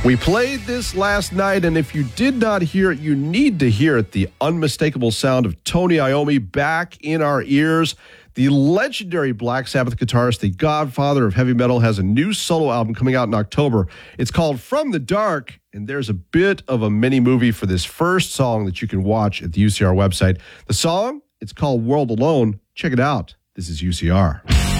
We played this last night, and if you did not hear it, you need to hear it. The unmistakable sound of Tony Iommi back in our ears. The legendary Black Sabbath guitarist, the godfather of heavy metal, has a new solo album coming out in October. It's called From the Dark, and there's a bit of a mini movie for this first song that you can watch at the UCR website. The song, it's called World Alone. Check it out. This is UCR.